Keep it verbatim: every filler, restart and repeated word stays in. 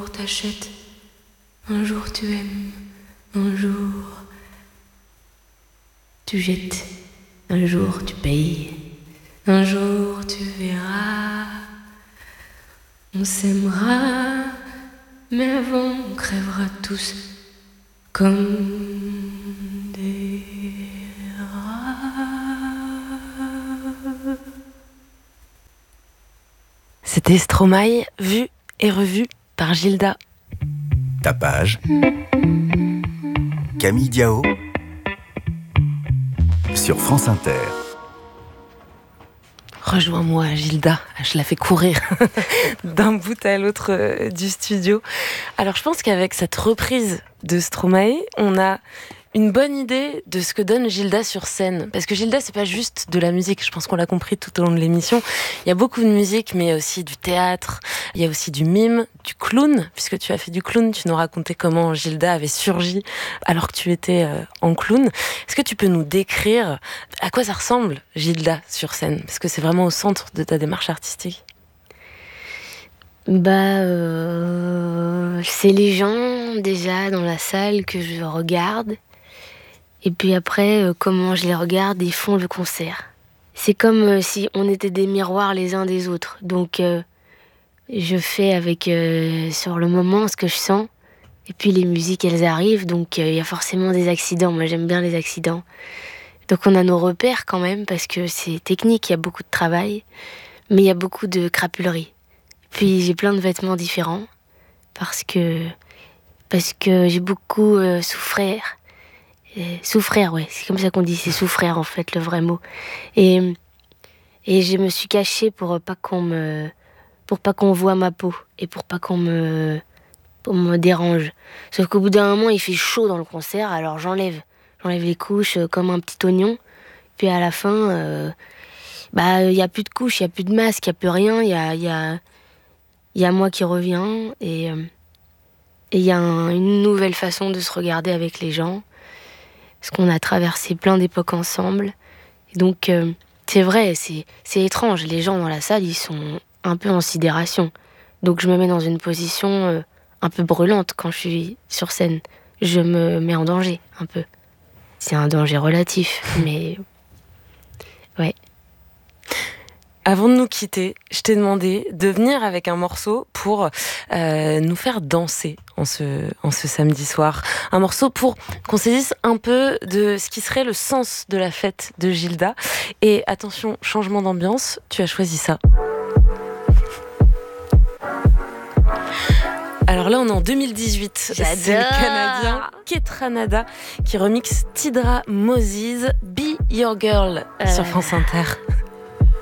jour t'achètes, un jour tu aimes, un jour tu jettes, un jour tu payes, un jour tu verras. On s'aimera, mais avant on crèvera tous comme des rats. C'était Stromae, vu et revu par Gilda. Tapage. Camille Diao sur France Inter. Rejoins-moi, Gilda. Je la fais courir d'un bout à l'autre euh, du studio. Alors, je pense qu'avec cette reprise de Stromae, on a une bonne idée de ce que donne Gilda sur scène. Parce que Gilda, c'est pas juste de la musique. Je pense qu'on l'a compris tout au long de l'émission. Il y a beaucoup de musique, mais aussi du théâtre. Il y a aussi du mime, du clown. Puisque tu as fait du clown, tu nous racontais comment Gilda avait surgi alors que tu étais euh, en clown. Est-ce que tu peux nous décrire à quoi ça ressemble, Gilda, sur scène? Parce que c'est vraiment au centre de ta démarche artistique. Bah, euh, c'est les gens, déjà, dans la salle que je regarde. Et puis après, euh, comment je les regarde, ils font le concert. C'est comme euh, si on était des miroirs les uns des autres. Donc, euh, je fais avec, euh, sur le moment, ce que je sens. Et puis les musiques, elles arrivent, donc il euh, y a forcément des accidents. Moi, j'aime bien les accidents. Donc on a nos repères quand même, parce que c'est technique, il y a beaucoup de travail. Mais il y a beaucoup de crapulerie. Puis j'ai plein de vêtements différents, parce que, parce que j'ai beaucoup euh, souffert. Et souffrir, ouais, c'est comme ça qu'on dit, c'est souffrir en fait, le vrai mot. Et, et je me suis cachée pour pas qu'on me, pour pas qu'on voit ma peau et pour pas qu'on me, pour me dérange. Sauf qu'au bout d'un moment, il fait chaud dans le concert, alors j'enlève, j'enlève les couches comme un petit oignon. Puis à la fin, euh, bah, il y a plus de couches, il y a plus de masque, il y a plus rien, il y a, il y a, il y a moi qui reviens et euh, et il y a un, une nouvelle façon de se regarder avec les gens. Parce qu'on a traversé plein d'époques ensemble. Et donc, euh, c'est vrai, c'est, c'est étrange. Les gens dans la salle, ils sont un peu en sidération. Donc, je me mets dans une position euh, un peu brûlante quand je suis sur scène. Je me mets en danger, un peu. C'est un danger relatif, mais... Ouais. Avant de nous quitter, je t'ai demandé de venir avec un morceau pour euh, nous faire danser en ce, en ce samedi soir. Un morceau pour qu'on saisisse un peu de ce qui serait le sens de la fête de Gilda. Et attention, changement d'ambiance, tu as choisi ça. Alors là, on est en deux mille dix-huit. J'adore. C'est le Canadien Ketranada qui remixe Tidra Moses, Be Your Girl, euh... sur France Inter.